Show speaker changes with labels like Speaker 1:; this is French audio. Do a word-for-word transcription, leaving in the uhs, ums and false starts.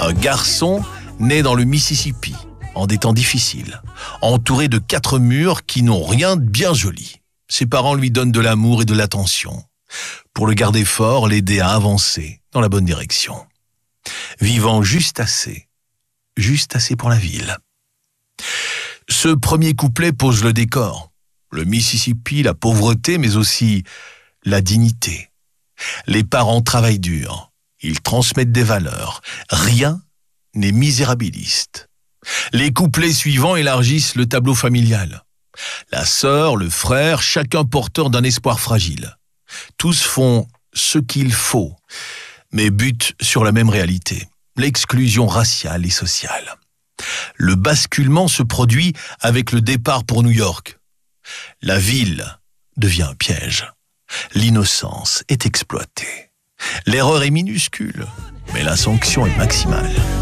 Speaker 1: Un garçon né dans le Mississippi, en des temps difficiles, entouré de quatre murs qui n'ont rien de bien joli. Ses parents lui donnent de l'amour et de l'attention pour le garder fort, l'aider à avancer dans la bonne direction. Vivant juste assez, juste assez pour la ville. Ce premier couplet pose le décor. Le Mississippi, la pauvreté, mais aussi la dignité. Les parents travaillent dur. Ils transmettent des valeurs. Rien n'est misérabiliste. Les couplets suivants élargissent le tableau familial. La sœur, le frère, chacun porteur d'un espoir fragile. Tous font ce qu'il faut, mais butent sur la même réalité, l'exclusion raciale et sociale. Le basculement se produit avec le départ pour New York. La ville devient un piège. L'innocence est exploitée. L'erreur est minuscule, mais la sanction est maximale.